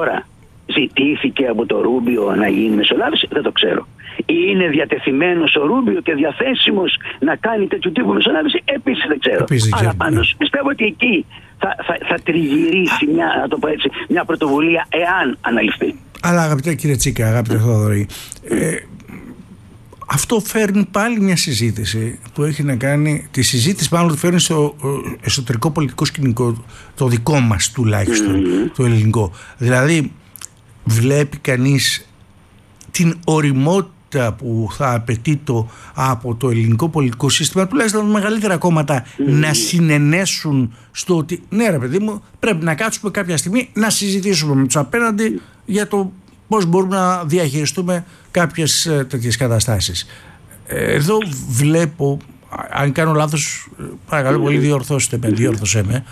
Τώρα, ζητήθηκε από το Ρούμπιο να γίνει μεσολάβηση? Δεν το ξέρω. Είναι διατεθειμένος ο Ρούμπιο και διαθέσιμος να κάνει τέτοιου τύπου μεσολάβηση? Επίσης δεν ξέρω. Αλλά πάντως πιστεύω ότι εκεί θα τριγυρίσει μια πρωτοβουλία, εάν αναλυφθεί. Αλλά αγαπητέ κύριε Τσίκα, αγαπητέ Θοδωρή, αυτό φέρνει πάλι μια συζήτηση που έχει να κάνει, τη συζήτηση μάλλον το φέρνει στο εσωτερικό πολιτικό σκηνικό, το δικό μας τουλάχιστον, το ελληνικό. Δηλαδή βλέπει κανείς την οριμότητα που θα απαιτεί από το ελληνικό πολιτικό σύστημα, τουλάχιστον τα μεγαλύτερα κόμματα, να συνενέσουν στο ότι ναι ρε παιδί μου, πρέπει να κάτσουμε κάποια στιγμή να συζητήσουμε με τους απέναντι για το πώς μπορούμε να διαχειριστούμε κάποιες τέτοιες καταστάσεις. Εδώ βλέπω, αν κάνω λάθος παρακαλώ πολύ διόρθωσέ με,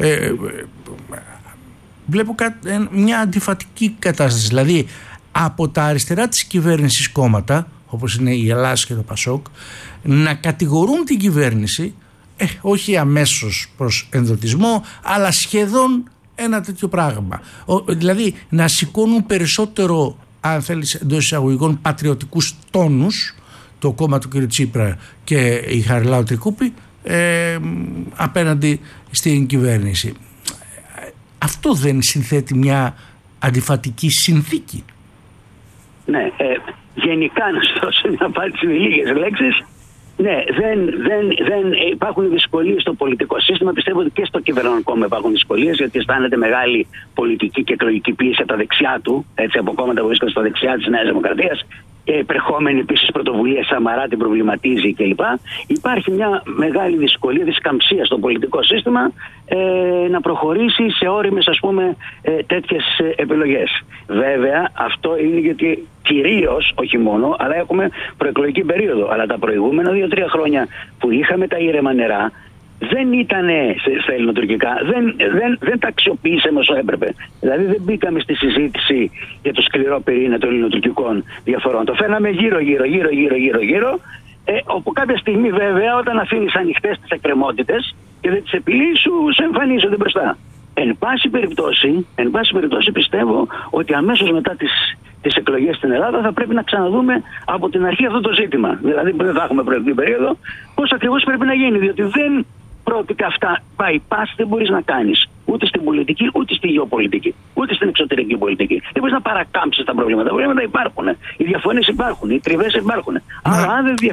βλέπω μια αντιφατική κατάσταση. Δηλαδή από τα αριστερά της κυβέρνησης κόμματα, όπως είναι η Ελλάδα και το Πασόκ, να κατηγορούν την κυβέρνηση, όχι αμέσως προς ενδοτισμό, αλλά σχεδόν ένα τέτοιο πράγμα. Δηλαδή να σηκώνουν περισσότερο, αν θέλεις εντός εισαγωγικών, πατριωτικούς τόνους το κόμμα του κ. Τσίπρα και η Χαριλάου Τρικούπη απέναντι στην κυβέρνηση. Αυτό δεν συνθέτει μια αντιφατική συνθήκη? Ναι, γενικά να σου δώσω μια απάντηση με λίγες λέξεις. Ναι, δεν υπάρχουν δυσκολίες στο πολιτικό σύστημα. Πιστεύω ότι και στο κυβερνών κόμμα υπάρχουν δυσκολίες, γιατί αισθάνεται μεγάλη πολιτική και εκλογική πίεση από τα δεξιά του, έτσι, από κόμματα που βρίσκονται στα δεξιά της Νέας Δημοκρατίας. Επερχόμενη επίσης πρωτοβουλία Σαμαρά την προβληματίζει κλπ. Υπάρχει μια μεγάλη δυσκολία, δυσκαμψία στο πολιτικό σύστημα να προχωρήσει σε ώριμες, ας πούμε, τέτοιες επιλογές. Βέβαια, αυτό είναι γιατί κυρίως, όχι μόνο, αλλά έχουμε προεκλογική περίοδο. Αλλά τα προηγούμενα 2-3 χρόνια που είχαμε τα ήρεμα νερά, δεν ήταν στα ελληνοτουρκικά, δεν τα αξιοποιήσαμε όσο έπρεπε. Δηλαδή δεν μπήκαμε στη συζήτηση για το σκληρό πυρήνα των ελληνοτουρκικών διαφορών. Το φέρναμε γύρω, όπου κάποια στιγμή βέβαια όταν αφήνεις ανοιχτές τις εκκρεμότητες και δεν τις επιλύσεις σου εμφανίζονται μπροστά. Εν πάση περιπτώσει πιστεύω ότι αμέσως μετά τις εκλογές στην Ελλάδα θα πρέπει να ξαναδούμε από την αρχή αυτό το ζήτημα. Δηλαδή που δεν θα έχουμε προεκλογική περίοδο, πώς ακριβώς πρέπει να γίνει, διότι δεν πρόκειται αυτά bypass, δεν μπορείς να κάνεις ούτε στην πολιτική, ούτε στη γεωπολιτική, ούτε στην εξωτερική πολιτική. Δεν μπορείς να παρακάμψεις τα προβλήματα. Τα προβλήματα υπάρχουν, οι διαφωνίες υπάρχουν, οι τριβές υπάρχουν. Αλλά αν δεν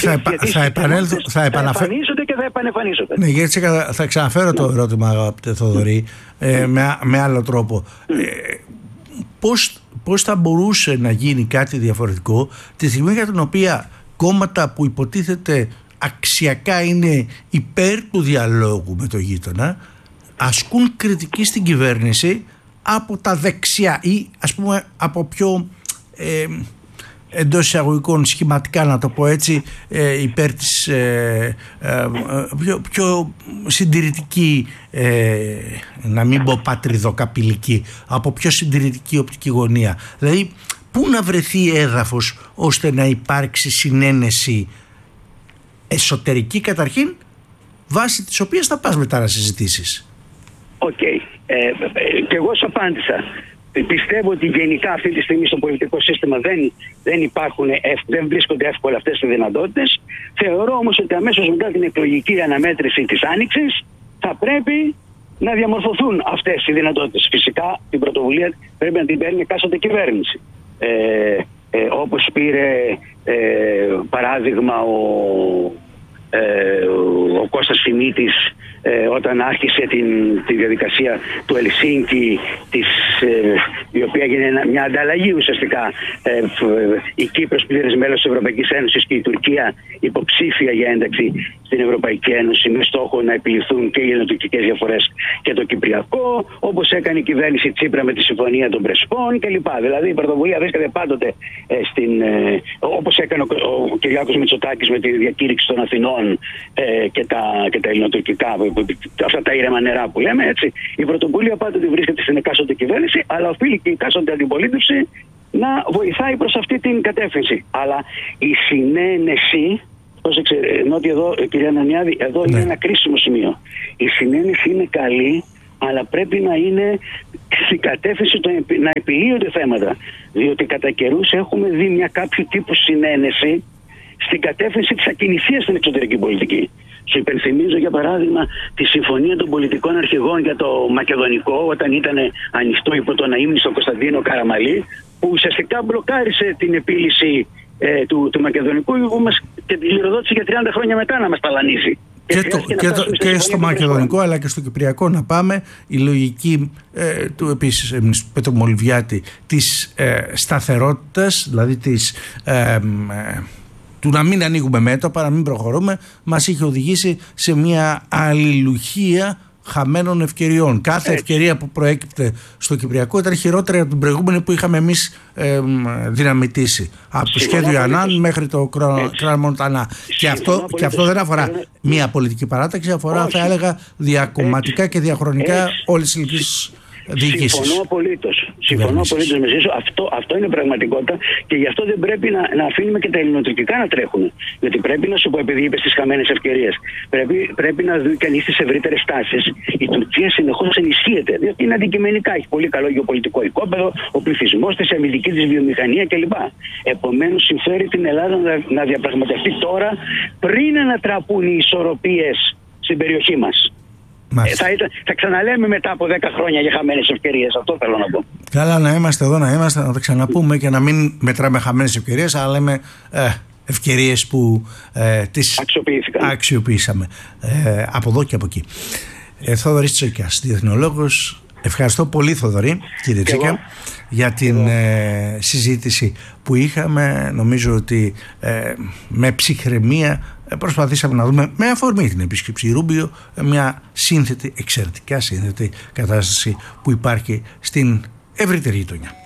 θα εμφανίζονται και θα επανεμφανίζονται. Ναι, γιατί θα ξαναφέρω το ερώτημα, αγαπητέ Θοδωρή, με άλλο τρόπο. Πώς θα μπορούσε να γίνει κάτι διαφορετικό τη στιγμή για την οποία κόμματα που υποτίθεται αξιακά είναι υπέρ του διαλόγου με το γείτονα ασκούν κριτική στην κυβέρνηση από τα δεξιά ή ας πούμε από πιο εντός εισαγωγικών σχηματικά να το πω έτσι υπέρ της πιο συντηρητική να μην πω πατριδοκαπηλική, από πιο συντηρητική οπτική γωνία. Δηλαδή πού να βρεθεί έδαφος ώστε να υπάρξει συνένεση εσωτερική καταρχήν, βάσει της οποίας θα πας μετά να συζητήσεις? Οκ. Και εγώ σου απάντησα. Πιστεύω ότι γενικά αυτή τη στιγμή στο πολιτικό σύστημα δεν βρίσκονται εύκολα αυτές οι δυνατότητες. Θεωρώ όμως ότι αμέσως μετά την εκλογική αναμέτρηση της Άνοιξης θα πρέπει να διαμορφωθούν αυτές οι δυνατότητες. Φυσικά την πρωτοβουλία πρέπει να την παίρνει εκάστοτε κυβέρνηση. Όπως πήρε παράδειγμα ο Κώστας Σιμίτης όταν άρχισε τη διαδικασία του Ελσίνκι, η οποία έγινε μια ανταλλαγή ουσιαστικά. Η Κύπρος πλήρες μέλος της Ευρωπαϊκής Ένωσης και η Τουρκία υποψήφια για ένταξη στην Ευρωπαϊκή Ένωση, με στόχο να επιληθούν και οι ελληνοτουρκικές διαφορές και το Κυπριακό, όπως έκανε η κυβέρνηση Τσίπρα με τη Συμφωνία των Πρεσπών κλπ. Δηλαδή η πρωτοβουλία βρίσκεται πάντοτε όπως έκανε ο Κυριάκος Μητσοτάκης με τη διακήρυξη των Αθηνών και τα ελληνοτουρκικά, αυτά τα ήρεμα νερά που λέμε, έτσι. Η πρωτοβουλία πάντοτε βρίσκεται στην εκάστοτε κυβέρνηση, αλλά οφείλει και η εκάστοτε αντιπολίτευση να βοηθάει προς αυτή την κατεύθυνση. Αλλά η συνένεση, ενώ ότι εδώ, κυρία Νανιάδη, εδώ είναι ένα κρίσιμο σημείο. Η συνένεση είναι καλή αλλά πρέπει να είναι στην κατεύθυνση να επιλύονται θέματα. Διότι κατά καιρούς έχουμε δει μια κάποιο τύπου συνένεση στην κατεύθυνση της ακινησίας στην εξωτερική πολιτική. Σου υπενθυμίζω για παράδειγμα τη συμφωνία των πολιτικών αρχηγών για το μακεδονικό, όταν ήταν ανοιχτό υπό τον αείμνηστο Κωνσταντίνο Καραμαλή, που ουσιαστικά μπλοκάρισε την επίλυση του μακεδονικού και τη λιροδότηση για 30 χρόνια μετά να μας ταλανίσει. Και στο μακεδονικό αλλά και στο κυπριακό να πάμε, η λογική του επίσης Πέτρο Μολυβιάτη της σταθερότητας, δηλαδή του να μην ανοίγουμε μέτωπα, να μην προχωρούμε, μας είχε οδηγήσει σε μια αλληλουχία χαμένων ευκαιριών. Κάθε ευκαιρία που προέκυπτε στο Κυπριακό ήταν χειρότερη από την προηγούμενη που είχαμε εμείς δυναμητήσει. Από το σχέδιο Ανάν μέχρι το Κράν Μοντανά. Και αυτό δεν αφορά μία πολιτική παράταξη, αφορά, θα έλεγα, διακομματικά και διαχρονικά όλες τις ελληνικές διοικήσεις. Συμφωνώ απολύτως μαζί σου. Αυτό είναι πραγματικότητα και γι' αυτό δεν πρέπει να αφήνουμε και τα ελληνοτουρκικά να τρέχουν. Γιατί πρέπει να σου πω, επειδή είπες τις χαμένες ευκαιρίες, πρέπει να δει κανείς τις ευρύτερες τάσεις. Η Τουρκία συνεχώς ενισχύεται, διότι είναι αντικειμενικά. Έχει πολύ καλό γεωπολιτικό οικόπεδο, ο πληθυσμός της, η αμυντική της βιομηχανία κλπ. Επομένως, συμφέρει την Ελλάδα να διαπραγματευτεί τώρα, πριν ανατραπούν οι ισορροπίες στην περιοχή μας. Θα ξαναλέμε μετά από 10 χρόνια για χαμένες ευκαιρίες. Αυτό θέλω να πω. Καλά, να είμαστε εδώ, να τα ξαναπούμε και να μην μετράμε χαμένες ευκαιρίες, αλλά λέμε ευκαιρίες που τις αξιοποιήσαμε από εδώ και από εκεί. Θοδωρής Τσόικας, διεθνολόγος. Ευχαριστώ πολύ, Θοδωρή, κύριε Τσίκα, για την συζήτηση που είχαμε. Νομίζω ότι με ψυχραιμία προσπαθήσαμε να δούμε, με αφορμή την επίσκεψη Ρούμπιο, μια σύνθετη, εξαιρετικά σύνθετη κατάσταση που υπάρχει στην ευρύτερη γειτονιά.